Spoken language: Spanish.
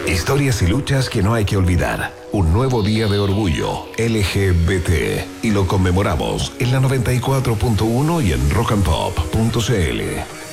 Historias y luchas que no hay que olvidar. Un nuevo día de orgullo LGBT. Y lo conmemoramos en la 94.1 y en rockandpop.cl.